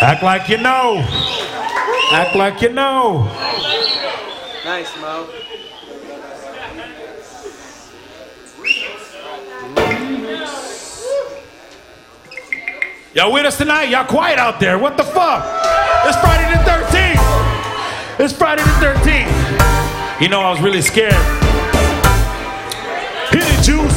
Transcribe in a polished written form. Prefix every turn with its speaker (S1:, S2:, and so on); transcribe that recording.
S1: Act like you know. Act like you know.
S2: Nice, Mo.
S1: Y'all with us tonight? Y'all quiet out there. What the fuck? It's Friday the 13th. It's Friday the 13th. You know, I was really scared. Hit it, Juice.